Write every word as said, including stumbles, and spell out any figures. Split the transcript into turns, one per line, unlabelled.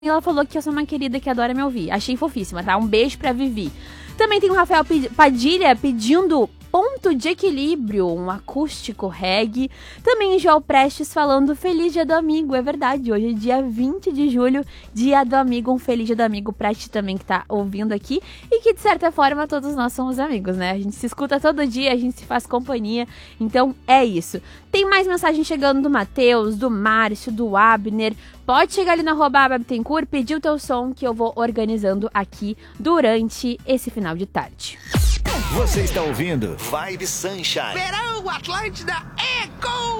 ela falou que eu sou uma querida que adora me ouvir. Achei fofíssima, tá? Um beijo pra Vivi. Também tem o Rafael Padilha pedindo Ponto de Equilíbrio, um acústico reggae. Também João Prestes falando Feliz Dia do Amigo. É verdade, hoje é dia vinte de julho, Dia do Amigo. Um Feliz Dia do Amigo pra ti também que tá ouvindo aqui. E que, de certa forma, todos nós somos amigos, né? A gente se escuta todo dia, a gente se faz companhia. Então, é isso. Tem mais mensagem chegando do Matheus, do Márcio, do Abner. Pode chegar ali no arroba Ababtencourt, pedir o teu som que eu vou organizando aqui durante esse final de tarde.
Você está ouvindo Vibe Sunshine.
Verão Atlântida Eco!